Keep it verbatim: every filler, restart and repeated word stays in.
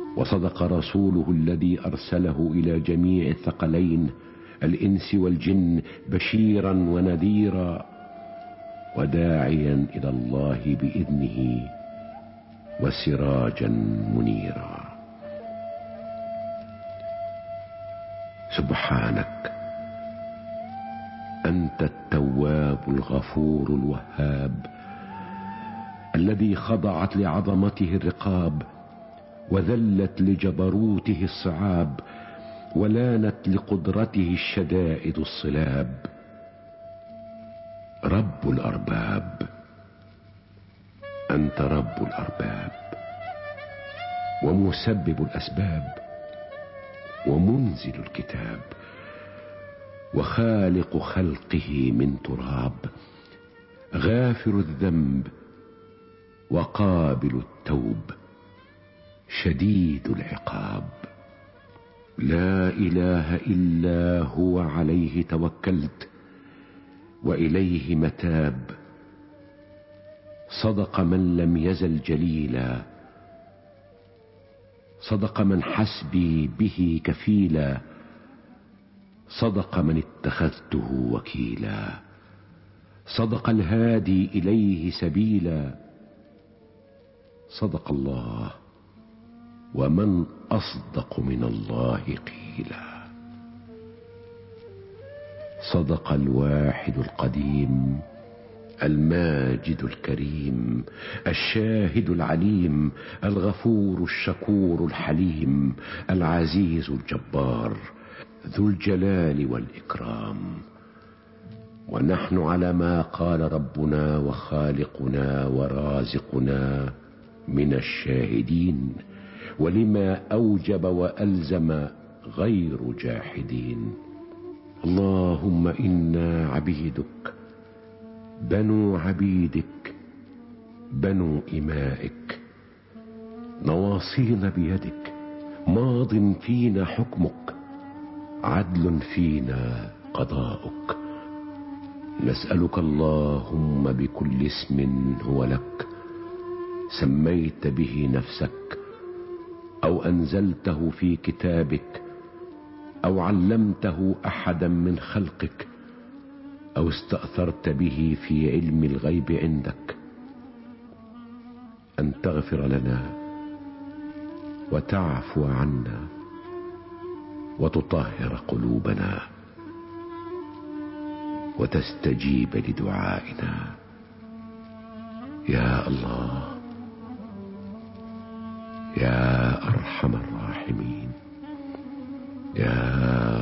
وصدق رسوله الذي أرسله إلى جميع الثقلين الإنس والجن بشيرا ونذيرا وداعيا إلى الله بإذنه وسراجا منيرا. سبحانك أنت التواب الغفور الوهاب، الذي خضعت لعظمته الرقاب، وذلت لجبروته الصعاب، ولانت لقدرته الشدائد الصلاب. رب الأرباب، أنت رب الأرباب، ومسبب الأسباب، ومنزل الكتاب، وخالق خلقه من تراب، غافر الذنب وقابل التوب، شديد العقاب. لا إله إلا هو، عليه توكلت وإليه متاب. صدق من لم يزل جليلا، صدق من حسبي به كفيلا، صدق من اتخذته وكيلا، صدق الهادي إليه سبيلا. صدق الله، ومن أصدق من الله قيلا. صدق الواحد القديم الماجد الكريم الشاهد العليم الغفور الشكور الحليم العزيز الجبار ذو الجلال والإكرام. ونحن على ما قال ربنا وخالقنا ورازقنا من الشاهدين، ولما أوجب وألزم غير جاحدين. اللهم إنا عبيدك بنو عبيدك بنو إمائك، نواصينا بيدك، ماض فينا حكمك، عدل فينا قضاؤك. نسألك اللهم بكل اسم هو لك، سميت به نفسك أو أنزلته في كتابك أو علمته أحدا من خلقك أو استأثرت به في علم الغيب عندك، أن تغفر لنا وتعفو عنا وتطهر قلوبنا وتستجيب لدعائنا. يا الله يا أرحم الراحمين، يا